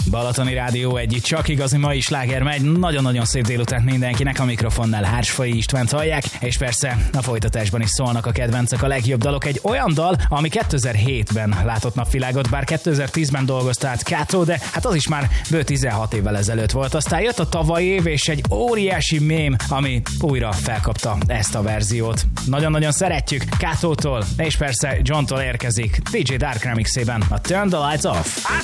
Balatoni Rádió együtt, csak igazi mai sláger megy. Nagyon-nagyon szép délután mindenkinek, a mikrofonnál Hársfai Istvánt hallják, és persze a folytatásban is szólnak a kedvencek, a legjobb dalok. Egy olyan dal, ami 2007-ben látott napvilágot, bár 2010-ben dolgozta át Kato, de hát az is már bő 16 évvel ezelőtt volt. Aztán jött a tavaly év, és egy óriási mém, ami újra felkapta ezt a verziót. Nagyon-nagyon szeretjük Katótól, és persze Johntól érkezik DJ Dark remixében a Turn the Lights Off.